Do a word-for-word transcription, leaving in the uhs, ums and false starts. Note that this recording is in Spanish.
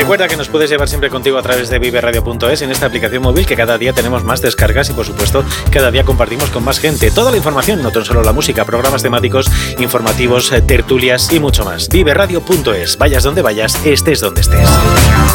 Recuerda que nos puedes llevar siempre contigo a través de vive radio punto es en esta aplicación móvil, que cada día tenemos más descargas y, por supuesto, cada día compartimos con más gente toda la información, no tan solo la música, programas temáticos, informativos, tertulias y mucho más. vive radio punto es. Vayas donde vayas, estés donde estés.